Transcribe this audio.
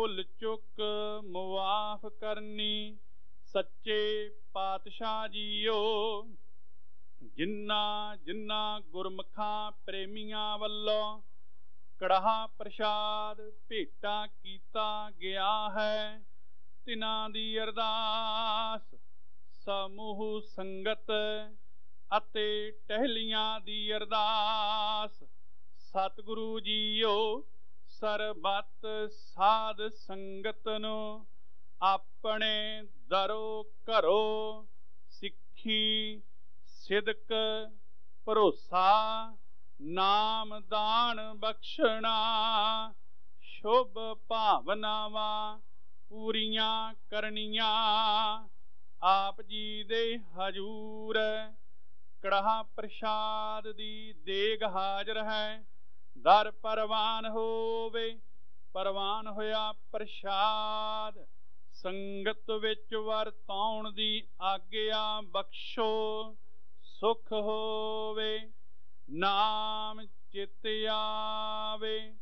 ਭੁੱਲ ਚੁੱਕ ਮੁਆਫ ਕਰਨੀ। ਸੱਚੇ ਪਾਤਸ਼ਾਹ ਜੀਓ ਜਿਨ੍ਹਾਂ ਜਿਨ੍ਹਾਂ ਗੁਰਮੁਖਾਂ ਪ੍ਰੇਮੀਆਂ ਵੱਲੋਂ ਕੜਾਹ ਪ੍ਰਸ਼ਾਦ ਭੇਟਾ ਕੀਤਾ ਗਿਆ ਹੈ, ਤਿਨਾਂ ਦੀ ਅਰਦਾਸ ਸਮੂਹ ਸੰਗਤ ਅਤੇ ਟਹਿਲੀਆਂ ਦੀ ਅਰਦਾਸ। ਸਤਿਗੁਰੂ ਜੀਓ ਸਰਬੱਤ ਸਾਧ ਸੰਗਤ ਨੂੰ ਆਪਣੇ ਦਰੋ ਘਰੋ ਸਿੱਖੀ ਸਿਦਕ ਭਰੋਸਾ ਨਾਮ ਦਾਨ ਬਖਸ਼ਣਾ। ਸ਼ੁਭ ਭਾਵਨਾਵਾਂ ਪੂਰੀਆਂ ਕਰਨੀਆਂ। ਆਪ ਜੀ ਦੇ ਹਜੂਰ ਕੜਾਹ ਪ੍ਰਸ਼ਾਦ ਦੀ ਦੇਗ ਹਾਜ਼ਰ ਹੈ। ਦਰ ਪ੍ਰਵਾਨ ਹੋਵੇ। ਪ੍ਰਵਾਨ ਹੋਇਆ ਪ੍ਰਸ਼ਾਦ ਸੰਗਤ ਵਿੱਚ ਵਰਤਾਉਣ ਦੀ ਆਗਿਆ ਬਖਸ਼ੋ। ਸੁਖ ਹੋਵੇ ਨਾਮ ਚਿਤ ਆਵੇ।